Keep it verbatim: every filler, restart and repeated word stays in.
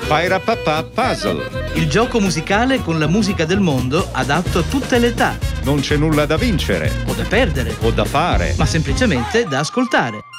Pairapapà Puzzle. Il gioco musicale con la musica del mondo adatto a tutte le età. Non c'è nulla da vincere O da perdere. o da fare. Ma semplicemente da ascoltare.